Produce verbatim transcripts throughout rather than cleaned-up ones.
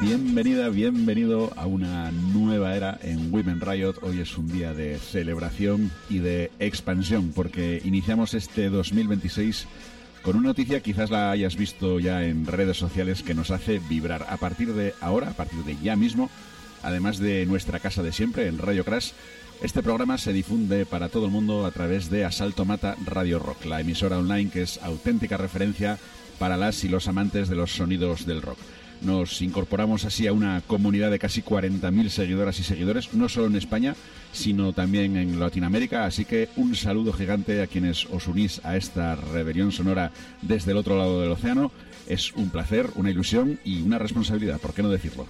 Bienvenida, bienvenido a una nueva era en Women Riot. Hoy es un día de celebración y de expansión porque iniciamos este dos mil veintiséis con una noticia, quizás la hayas visto ya en redes sociales, que nos hace vibrar. A partir de ahora, a partir de ya mismo, además de nuestra casa de siempre, en Radio Crash, este programa se difunde para todo el mundo a través de Asalto Mata Radio Rock, la emisora online que es auténtica referencia para las y los amantes de los sonidos del rock. Nos incorporamos así a una comunidad de casi cuarenta mil seguidoras y seguidores, no solo en España, sino también en Latinoamérica, así que un saludo gigante a quienes os unís a esta rebelión sonora desde el otro lado del océano. Es un placer, una ilusión y una responsabilidad, ¿por qué no decirlo?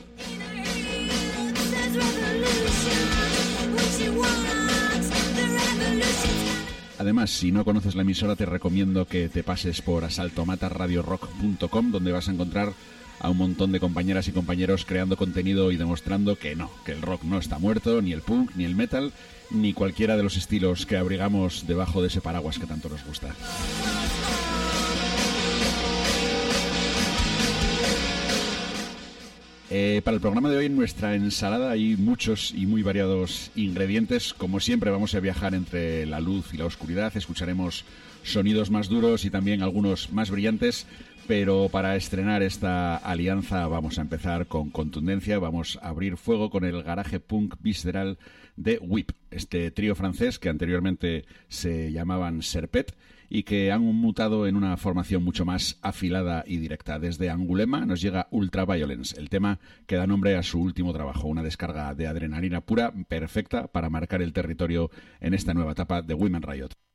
Además, si no conoces la emisora, te recomiendo que te pases por asalto mata radio rock punto com, donde vas a encontrar a un montón de compañeras y compañeros creando contenido y demostrando que no, que el rock no está muerto, ni el punk, ni el metal, ni cualquiera de los estilos que abrigamos debajo de ese paraguas que tanto nos gusta. Eh, para el programa de hoy, en nuestra ensalada hay muchos y muy variados ingredientes. Como siempre, vamos a viajar entre la luz y la oscuridad. Escucharemos sonidos más duros y también algunos más brillantes. Pero para estrenar esta alianza vamos a empezar con contundencia. Vamos a abrir fuego con el garaje punk visceral de Whip, este trío francés que anteriormente se llamaban Serpet y que han mutado en una formación mucho más afilada y directa. Desde Angulema nos llega Ultraviolence, el tema que da nombre a su último trabajo, una descarga de adrenalina pura perfecta para marcar el territorio en esta nueva etapa de Women Riot.